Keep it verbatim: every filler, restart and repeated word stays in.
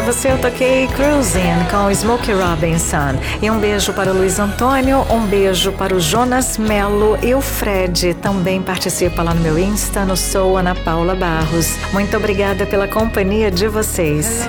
Você, eu toquei Cruising com Smokey Robinson. E um beijo para o Luiz Antônio, um beijo para o Jonas Melo e o Fred também participa lá no meu Insta, no Sou Ana Paula Barros. Muito obrigada pela companhia de vocês.